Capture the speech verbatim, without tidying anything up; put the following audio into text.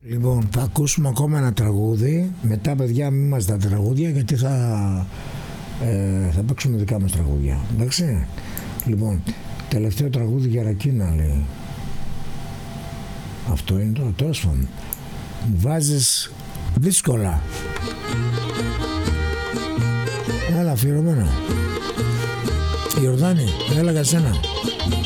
Λοιπόν, θα ακούσουμε ακόμα ένα τραγούδι. Μετά, παιδιά, μην μας τα τραγούδια, γιατί θα, ε, θα παίξουμε δικά μας τραγούδια. Εντάξει. Λοιπόν, τελευταίο τραγούδι για Ρακίνα, λέει. Αυτό είναι το τέλος πάντων. Μου βάζεις δύσκολα. Έλα, αφιερωμένα. Ιορδάνη, έλα για σένα.